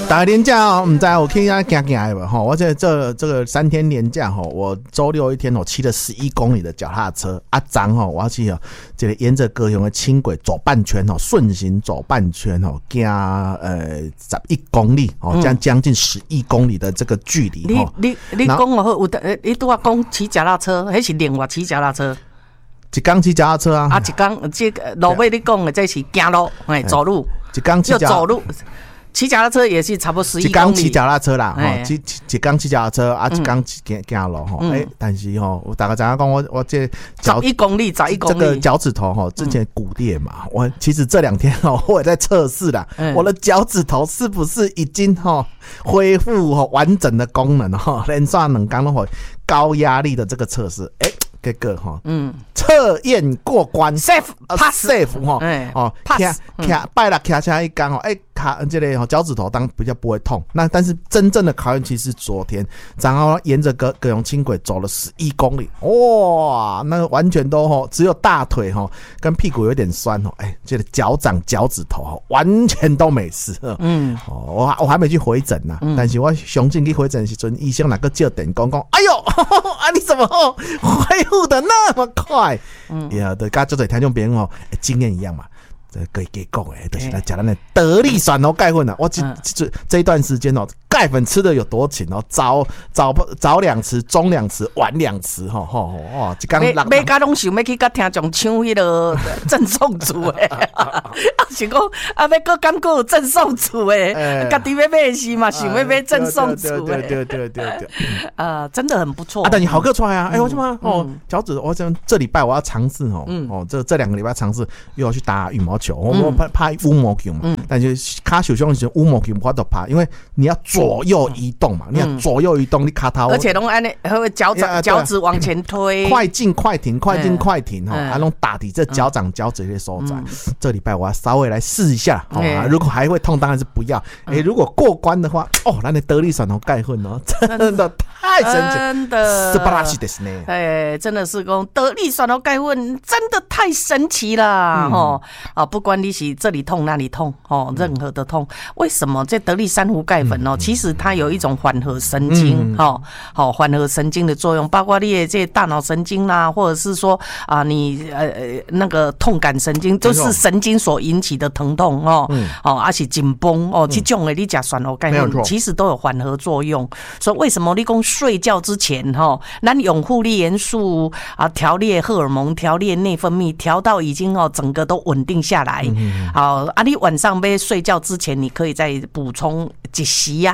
打个连假哦，唔知我可以行行的吧哈。我这个3天连假哈，我周六一天我骑了11公里的脚踏车啊，昨哈我要去哦，这个沿着高雄的轻轨走半圈哦，顺行走半圈哦，行11公里哦，将近11公里的这个距离哈。 你讲哦，有的你拄啊讲骑脚踏车，还是另外骑脚踏车？ 一天骑脚踏车啊， 一天这路尾你讲的这是行路，哎，走路， 一天骑走路。骑脚踏车也是差不多11公里。 一天骑脚踏车啦，一天骑脚踏车啊，一天行路吼。但是吼，我大概怎样讲？我这 11公里，这个脚趾头吼，之前骨裂嘛，我其实这2天吼，我也在测试啦，我的脚趾头是不是已经吼恢复完整的功能吼？连续2天都会高压力的这个测试，这个哈，测验过关 ，safe pass safe 哈，拜了骑车一天哦，这个脚趾头当比较不会痛。那但是真正的考验其实昨天，然后沿着高雄轻轨走了11公里，哇，那完全都只有大腿跟屁股有点酸这个脚掌脚趾头完全都没事。我还没去回诊呐，但是我上进去回诊的时阵，医生那个叫电讲，哎呦，你怎么恢复的那么快？对，跟这听众朋友经验一样嘛。可以给讲就是来讲咱的得力蒜头钙粉啊！我这一段时间钙粉吃的有多勤早2匙，中2匙，晚2匙一天买甲拢想要去甲听众抢迄个赠送组想讲要搁敢搁有赠送组家己要买是嘛？想要买赠送组对， 真的很不错但你好个出来啊！我什么脚趾，我这礼拜我要尝试这2个礼拜尝试又要去打羽毛球。我怕乌毛球嘛，但是卡受伤的时候乌毛球我都怕，因为你要左右移动嘛，你要左右移动，你卡头， 而且拢安尼，脚趾往前推， 快进快停，啊，拢打底这脚掌脚趾的所在。这礼拜我要稍微来试一下，如果还会痛，当然是不要。如果过关的话，咱的得力蒜头钙粉真的太神奇， 真的素晴らしいですね。 真的是讲得力蒜头钙粉真的太神奇了不管你是这里痛那里痛任何的痛，为什么这得力珊瑚钙粉其实它有一种缓和神经缓和神经的作用，包括你的这大脑神经啦，或者是说你那个痛感神经，都是神经所引起的疼痛而且紧绷这种的你吃蒜头钙粉其实都有缓和作用。所以为什么你讲睡觉之前咱用护理元素调列荷尔蒙，调列内分泌，调到已经整个都稳定下来。你晚上要睡觉之前，你可以再补充1匙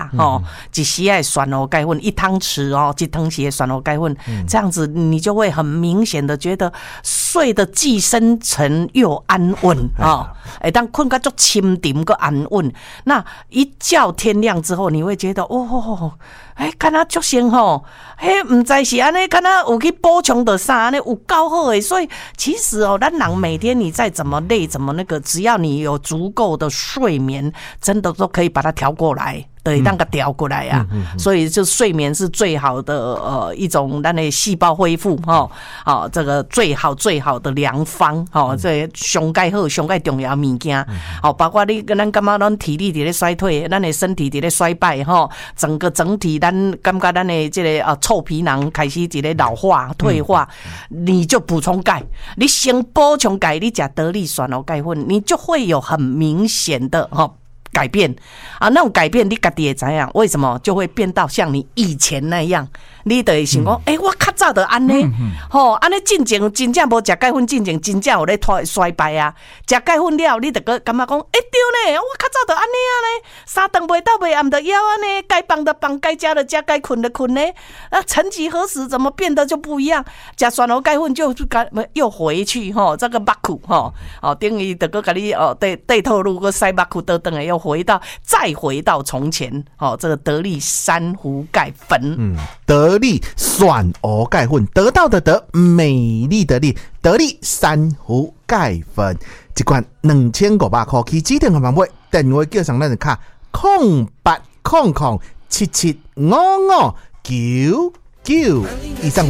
1匙的蒜头钙粉，1汤匙1汤匙的蒜头钙粉，这样子你就会很明显的觉得睡得既深沉又安稳当困个足深沉个安稳。那一觉天亮之后，你会觉得看他足先唔知是安尼，看他有去补充的啥安尼有够好诶。所以其实咱人每天你再怎么累怎么那个，只要你有足够的睡眠，真的都可以把它调过来。对，让它调过来啊，所以就睡眠是最好的一种咱的细胞恢复这个最好的良方这上盖好上盖重要物件包括你咱感觉咱体力伫咧衰退，咱的身体伫咧衰败整体咱感觉咱的这个臭皮囊开始伫咧老化退化，你就补充钙，你先补充钙，你吃得力蒜头钙粉，你就会有很明显的改变那种改变你自己会知道为什么就会变到像你以前那样，你就会想讲我较早就安尼安尼进前真正无吃钙粉，进前真正有咧衰败吃钙粉了你就感觉讲对呢，我较早就安尼呢，3顿袂到袂暗就枵安尼，该放就放，该吃就吃，该困就困呢曾几何时怎么变得就不一样，吃蒜头钙粉就又回去这个目裤等于就甲你对头路个塞目裤倒转来又再回到从前这个得力珊瑚钙粉得力蒜头钙粉，得到的得，美丽的丽，得力珊瑚钙粉一罐2500块，去指定号码买，电话叫上咱的卡0800775599。以上。